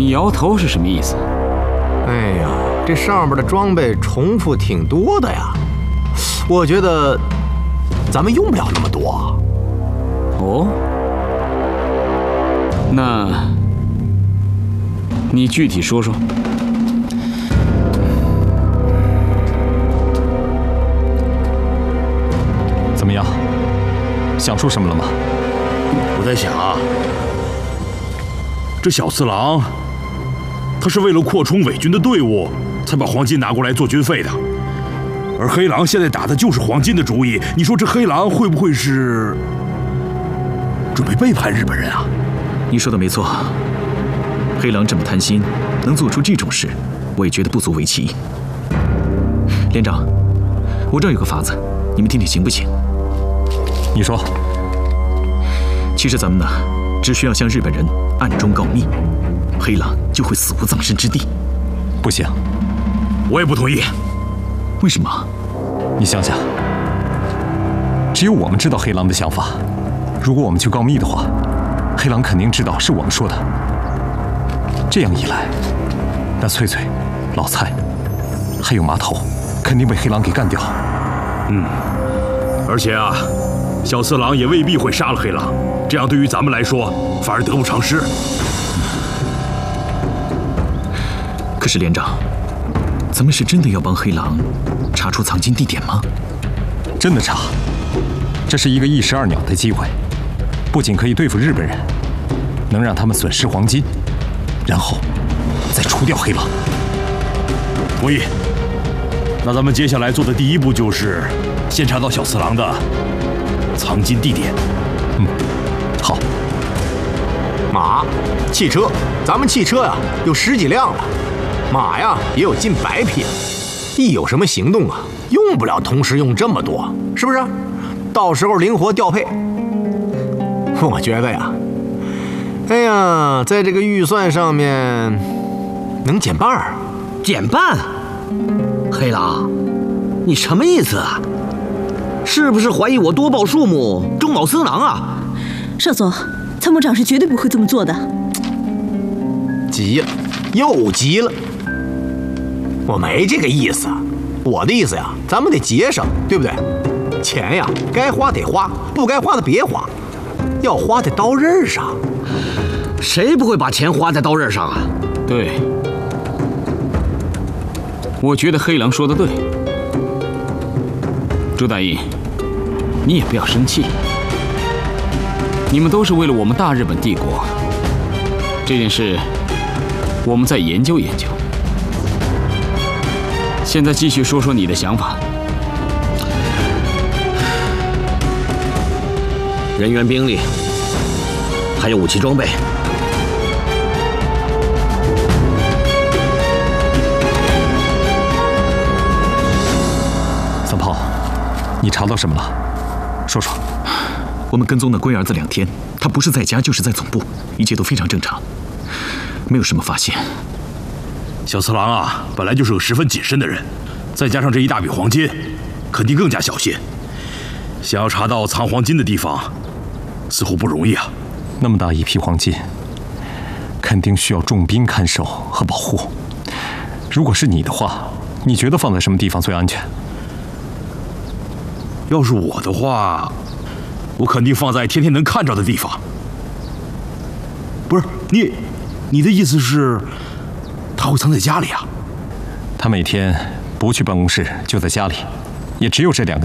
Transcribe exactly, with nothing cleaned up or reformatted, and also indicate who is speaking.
Speaker 1: 你摇头是什么意思？
Speaker 2: 哎呀，这上边的装备重复挺多的呀，我觉得咱们用不了那么多。
Speaker 1: 哦，那你具体说说。
Speaker 3: 怎么样？想出什么了吗？
Speaker 4: 我在想啊，这小次郎，他是为了扩充伪军的队伍，才把黄金拿过来做军费的。而黑狼现在打的就是黄金的主意，你说这黑狼会不会是准备背叛日本人啊？
Speaker 5: 你说的没错，黑狼这么贪心，能做出这种事，我也觉得不足为奇。连长，我这儿有个法子，你们听听行不行？
Speaker 3: 你说。
Speaker 5: 其实咱们呢，只需要向日本人暗中告密，黑狼就会死无葬身之地。
Speaker 3: 不行，
Speaker 4: 我也不同意。
Speaker 5: 为什么？
Speaker 3: 你想想，只有我们知道黑狼的想法。如果我们去告密的话，黑狼肯定知道是我们说的。这样一来，那翠翠、老蔡还有麻头，肯定被黑狼给干掉。
Speaker 4: 嗯，而且啊，小次郎也未必会杀了黑狼，这样对于咱们来说反而得不偿失。
Speaker 5: 可是连长，咱们是真的要帮黑狼查出藏金地点吗？
Speaker 3: 真的查，这是一个一石二鸟的机会，不仅可以对付日本人，能让他们损失黄金，然后再除掉黑狼。
Speaker 4: 同意。那咱们接下来做的第一步就是先查到小次郎的藏金地点。
Speaker 3: 嗯，好。
Speaker 2: 马、汽车，咱们汽车呀有十几辆了，马呀也有近百匹了。一有什么行动啊，用不了同时用这么多，是不是？到时候灵活调配。我觉得呀，哎呀，在这个预算上面能减半儿。
Speaker 6: 减半？黑狼，你什么意思啊？是不是怀疑我多报数目，中饱私囊啊？
Speaker 7: 少佐，参谋长是绝对不会这么做的。
Speaker 2: 急了，又急了。我没这个意思，我的意思呀，咱们得节省，对不对？钱呀，该花得花，不该花的别花，要花在刀刃上。
Speaker 6: 谁不会把钱花在刀刃上啊？
Speaker 1: 对，我觉得黑狼说的对。朱大义，你也不要生气，你们都是为了我们大日本帝国。这件事，我们再研究研究。现在继续说说你的想法。
Speaker 6: 人员、兵力，还有武器装备。
Speaker 3: 三炮，你查到什么了？说说。
Speaker 5: 我们跟踪了龟儿子两天，他不是在家就是在总部，一切都非常正常，没有什么发现。
Speaker 4: 小次郎啊，本来就是个十分谨慎的人，再加上这一大笔黄金，肯定更加小心。想要查到藏黄金的地方，似乎不容易啊。
Speaker 3: 那么大一批黄金，肯定需要重兵看守和保护。如果是你的话，你觉得放在什么地方最安全？
Speaker 4: 要是我的话，我肯定放在天天能看着的地方。不是你，你的意思是，他会藏在家里啊？
Speaker 3: 他每天不去办公室，就在家里，也只有这两个